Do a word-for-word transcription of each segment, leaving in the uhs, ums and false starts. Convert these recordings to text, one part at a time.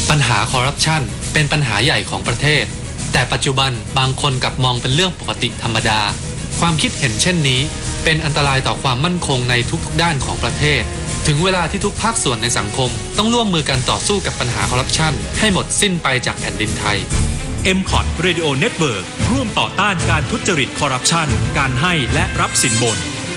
ปัญหาคอร์รัปชันเป็นปัญหาใหญ่ของประเทศแต่ปัจจุบันบางคนกลับมองเป็นเรื่องปกติธรรมดาความคิดเห็นเช่นนี้เป็นอันตรายต่อความมั่นคงในทุกๆด้านของประเทศถึงเวลาที่ทุกภาคส่วนในสังคมต้องร่วมมือกันต่อสู้กับปัญหาคอร์รัปชันให้หมดสิ้นไปจากแผ่นดินไทยเอ็ม คอท Radio Network ร่วมต่อต้านการทุจริตคอร์รัปชันการให้และรับสินบน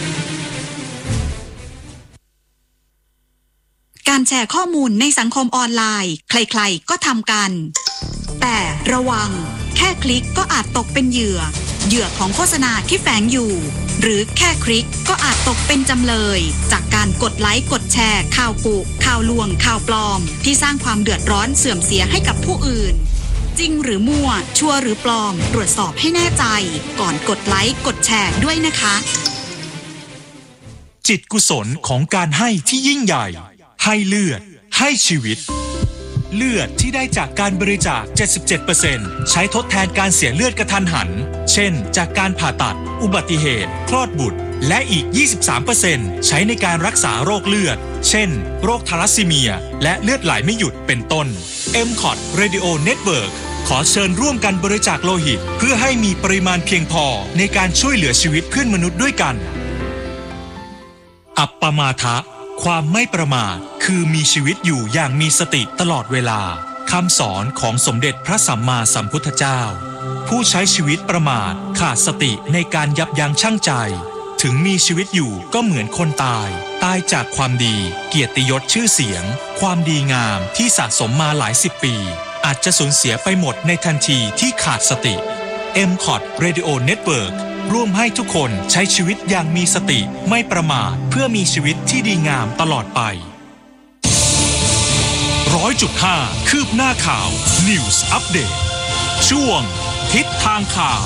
การแชร์ข้อมูลในสังคมออนไลน์ใครๆก็ทำกันแต่ระวังแค่คลิกก็อาจตกเป็นเหยื่อเหยื่อของโฆษณาที่แฝงอยู่หรือแค่คลิกก็อาจตกเป็นจำเลยจากการกดไลค์กดแชร์ข่าวกุข่าวลวงข่าวปลอมที่สร้างความเดือดร้อนเสื่อมเสียให้กับผู้อื่นจริงหรือมั่วชัวร์หรือปลอมตรวจสอบให้แน่ใจก่อนกดไลค์กดแชร์ด้วยนะคะจิตกุศลของการให้ที่ยิ่งใหญ่ให้เลือดให้ชีวิตเลือดที่ได้จากการบริจาค เจ็ดสิบเจ็ดเปอร์เซ็นต์ ใช้ทดแทนการเสียเลือดกระทันหันเช่นจากการผ่าตัดอุบัติเหตุคลอดบุตรและอีก ยี่สิบสามเปอร์เซ็นต์ ใช้ในการรักษาโรคเลือดเช่นโรคทาลัสซีเมียและเลือดไหลไม่หยุดเป็นต้น เอ็ม คอท Radio Network ขอเชิญร่วมกันบริจาคโลหิตเพื่อให้มีปริมาณเพียงพอในการช่วยเหลือชีวิตเพื่อนมนุษย์ด้วยกันอัปปมาทะความไม่ประมาทคือมีชีวิตอยู่อย่างมีสติตลอดเวลาคำสอนของสมเด็จพระสัมมาสัมพุทธเจ้าผู้ใช้ชีวิตประมาทขาดสติในการยับยั้งชั่งใจถึงมีชีวิตอยู่ก็เหมือนคนตายตายจากความดีเกียรติยศชื่อเสียงความดีงามที่สะสมมาหลายสิบปีอาจจะสูญเสียไปหมดในทันทีที่ขาดสติ เอ็ม คอท Radio Networkร่วมให้ทุกคนใช้ชีวิตอย่างมีสติไม่ประมาทเพื่อมีชีวิตที่ดีงามตลอดไป ร้อยจุดห้า คืบหน้าข่าว News Update ช่วงทิศทางข่าว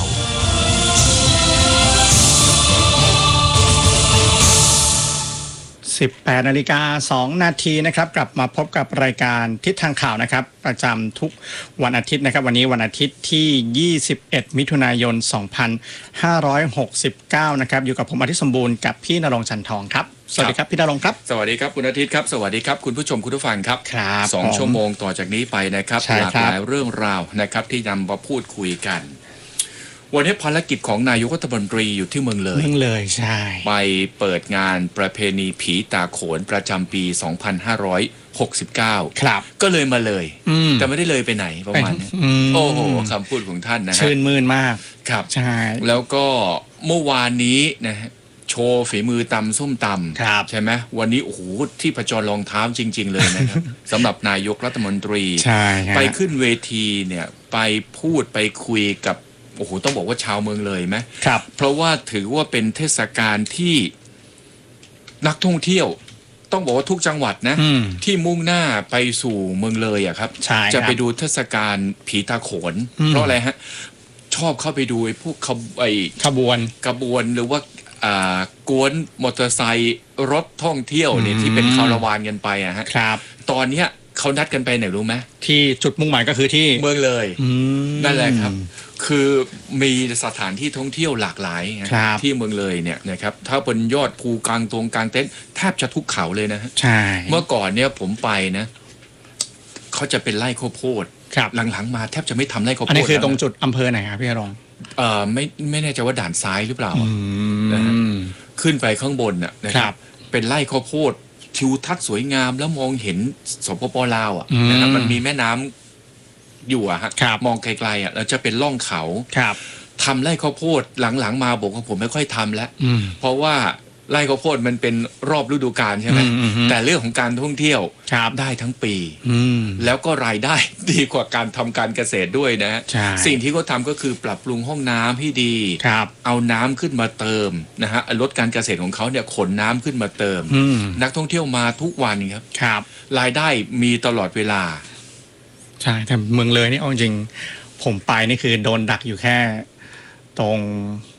สิบแปดนาฬิกาสองนาทีนะครับกลับมาพบกับรายการทิศทางข่าวนะครับประจำทุกวันอาทิตย์นะครับวันนี้วันอาทิตย์ที่ยี่สิบเอ็ดมิถุนายนสองพันห้าร้อยหกสิบเก้านะครับอยู่กับผมอาทิตย์สมบูรณ์กับพี่ณรงค์จันทองครับสวัสดีครับพี่ณรงค์ครับสวัสดีครับคุณอาทิตย์ครับสวัสดีครับคุณผู้ชมคุณผู้ฟังครับครับสองชั่วโมงต่อจากนี้ไปนะครับหลากหลายเรื่องราวนะครับที่นำมาพูดคุยกันวันนี้ภารกิจของนายกรัฐมนตรีอยู่ที่เมืองเลยเมืองเลยใช่ไปเปิดงานประเพณีผีตาโขนประจำปีสองพันห้าร้อยหกสิบเก้าครับก็เลยมาเลยแต่ไม่ได้เลยไปไหนประมาณนี้โอ้โหคำพูดของท่านนะฮะชื่นมื่นมากครับใช่แล้วก็เมื่อวานนี้นะฮะโชว์ฝีมือตำส้มตำใช่ไหมวันนี้โอ้โหที่ประจรรองเท้าจริงๆเลยนะครับสำหรับนายกรัฐมนตรีไปขึ้นเวทีเนี่ยไปพูดไปคุยกับโอ้โหต้องบอกว่าชาวเมืองเลยไหมครับเพราะว่าถือว่าเป็นเทศกาลที่นักท่องเที่ยวต้องบอกว่าทุกจังหวัดนะที่มุ่งหน้าไปสู่เมืองเลยอะครับจะไปดูเทศกาลผีตาโขนเพราะอะไรฮะชอบเข้าไปดูไอ้พวกขบไอ้ขบวนขบวนหรือว่าอ่ากวนมอเตอร์ไซค์รถท่องเที่ยวเนี่ยที่เป็นคาราวานกันไปอะฮะครับตอนเนี้ยเขานัดกันไปไหนรู้ไหมที่จุดมุ่งหมายก็คือที่เมืองเลยนั่นแหละครับคือมีสถานที่ท่องเที่ยวหลากหลายที่เมืองเลยเนี่ยนะครับถ้าบนยอดภูกลางตรงกลางเต็นท์แทบจะทุกเขาเลยนะใช่เมื่อก่อนเนี่ยผมไปนะเขาจะเป็นไร่ข้าวโพดหลังๆมาแทบจะไม่ทำไร่ข้าวโพดอันนี้คือตรงจุดอำเภอไหนครับพี่รงเอ่อไม่ไม่แน่ใจว่าด่านซ้ายหรือเปล่านะฮะขึ้นไปข้างบนน่ะนะครับเป็นไร่ข้าวโพดทิวทัศน์สวยงามแล้วมองเห็นสปป.ลาวอ่ะนะครับมันมีแม่น้ำอยู่อะฮะมองไกลๆอ่ะแล้วจะเป็นล่องเขาทำไร่ข้าวโพดหลังๆมาบอกว่าผมไม่ค่อยทำแล้วเพราะว่าไร่ข้าวโพดมันเป็นรอบฤดูกาลใช่ไหมแต่เรื่องของการท่องเที่ยวได้ทั้งปีแล้วก็รายได้ดีกว่าการทำการเกษตรด้วยนะสิ่งที่เขาทำก็คือปรับปรุงห้องน้ำให้ดีเอาน้ำขึ้นมาเติมนะฮะลดการเกษตรของเขาเนี่ยขนน้ำขึ้นมาเติมนักท่องเที่ยวมาทุกวันครับครับรายได้มีตลอดเวลาใช่แต่เมืองเลยนี่เอาจริงผมไปนี่คือโดนดักอยู่แค่ตรง